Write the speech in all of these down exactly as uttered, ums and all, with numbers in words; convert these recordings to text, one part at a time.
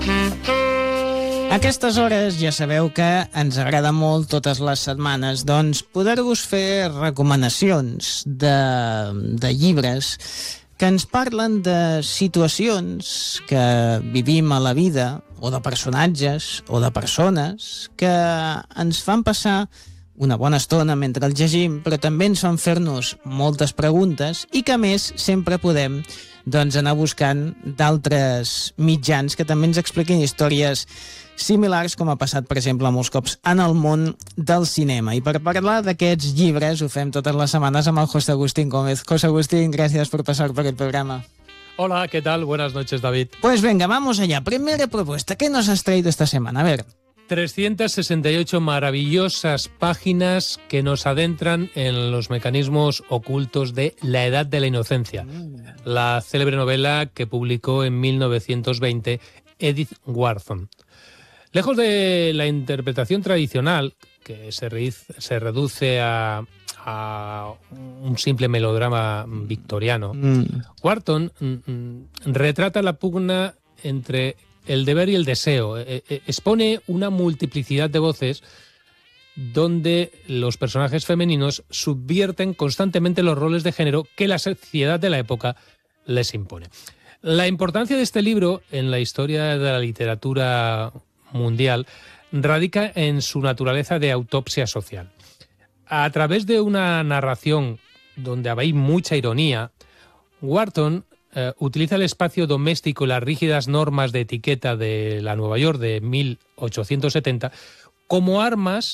A aquestes hores ja sabeu que ens agrada molt totes les setmanes doncs poder-vos fer recomanacions de, de llibres que ens parlen de situacions que vivim a la vida o de personatges o de persones que ens fan passar una bona estona mentre els llegim, però també ens fan fer-nos moltes preguntes i que a més sempre podem doncs, anar buscant d'altres mitjans que també ens expliquin històries similars, com ha passat, per exemple, molts cops en el món del cinema. I per parlar d'aquests llibres ho fem totes les setmanes amb el José Agustín Gómez. José Agustín, gracias por pasar por el programa. Hola, ¿qué tal? Buenas noches, David. Pues venga, vamos allá. Primera propuesta, ¿qué nos has traído esta semana? A ver. trescientas sesenta y ocho maravillosas páginas que nos adentran en los mecanismos ocultos de La Edad de la Inocencia, la célebre novela que publicó en mil novecientos veinte Edith Wharton. Lejos de la interpretación tradicional, que se, re- se reduce a, a un simple melodrama victoriano, mm. Wharton mm, retrata la pugna entre el deber y el deseo. Eh, eh, expone una multiplicidad de voces donde los personajes femeninos subvierten constantemente los roles de género que la sociedad de la época les impone. La importancia de este libro en la historia de la literatura mundial radica en su naturaleza de autopsia social. A través de una narración donde hay mucha ironía, Wharton Uh, utiliza el espacio doméstico y las rígidas normas de etiqueta de la Nueva York de mil ochocientos setenta como armas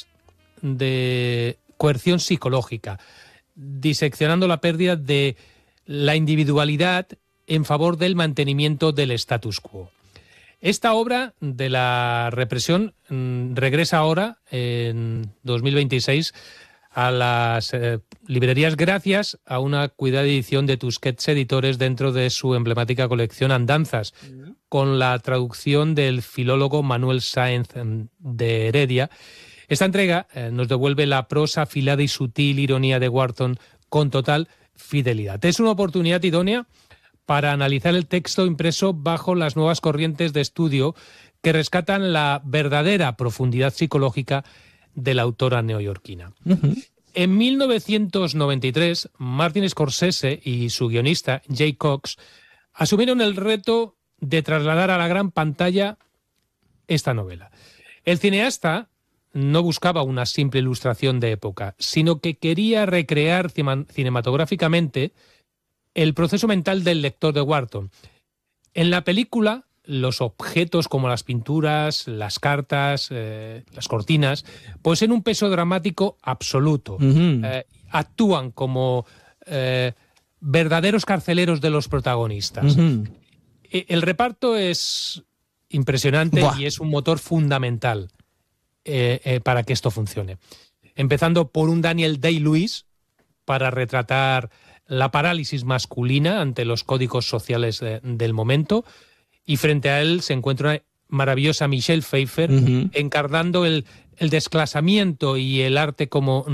de coerción psicológica, diseccionando la pérdida de la individualidad en favor del mantenimiento del status quo. Esta obra de la represión mmm, regresa ahora, en dos mil veintiséis, a las eh, librerías gracias a una cuidada edición de Tusquets Editores dentro de su emblemática colección Andanzas, uh-huh. con la traducción del filólogo Manuel Sáenz de Heredia. Esta entrega eh, nos devuelve la prosa afilada y sutil ironía de Wharton con total fidelidad. Es una oportunidad idónea para analizar el texto impreso bajo las nuevas corrientes de estudio que rescatan la verdadera profundidad psicológica de la autora neoyorquina. Uh-huh. En mil novecientos noventa y tres, Martin Scorsese y su guionista, Jay Cox, asumieron el reto de trasladar a la gran pantalla esta novela. El cineasta no buscaba una simple ilustración de época, sino que quería recrear cinematográficamente el proceso mental del lector de Wharton. En la película, los objetos como las pinturas, las cartas, eh, las cortinas, poseen un peso dramático absoluto. Uh-huh. Eh, actúan como eh, verdaderos carceleros de los protagonistas. Uh-huh. El reparto es impresionante. Buah. Y es un motor fundamental eh, eh, para que esto funcione. Empezando por un Daniel Day-Lewis para retratar la parálisis masculina ante los códigos sociales de, del momento. Y frente a él se encuentra una maravillosa Michelle Pfeiffer, uh-huh. encarnando el, el desclasamiento y el arte como